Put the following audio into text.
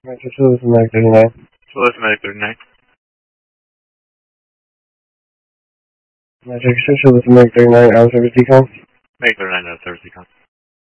Manchester with Mag 39. With Medic 39. Manchester with Mag 39, out of service decon. Medic 39 out of service decon.